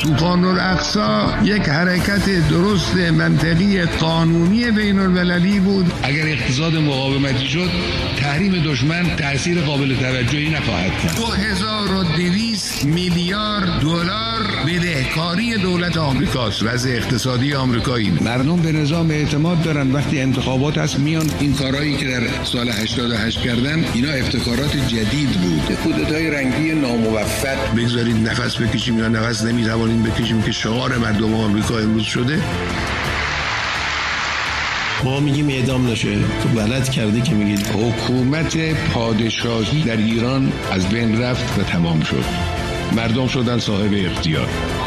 طوفان الاقصی یک حرکت درست منطقی قانونی بین المللی بود. اگر اقتصاد مقاومتی شد، تحریم دشمن تأثیر قابل توجهی نخواهد کرد. 2200 میلیارد دلار بدهکاری دولت آمریکاست. وضع اقتصادی آمریکایی. مردم به نظام اعتماد دارن. وقتی انتخابات هست میان این کارهایی که در سال 88 کردن، اینا ابتکارات جدید بود. کودتای رنگی ناموفق. بگذارید نفس بکشیم یا نفس نمیتوانیم بکشیم که شعار مردم آمریکا امروز شده. ما میگیم اعدام نشه، تو غلط کردی که میگید. حکومت پادشاهی در ایران از بین رفت و تمام شد. مردم شدن صاحب اختیار.